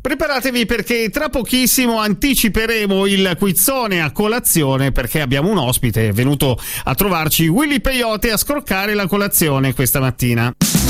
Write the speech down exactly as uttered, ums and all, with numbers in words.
Preparatevi perché tra pochissimo anticiperemo il quizzone a colazione, perché abbiamo un ospite, è venuto a trovarci Willy Peyote a scroccare la colazione questa mattina.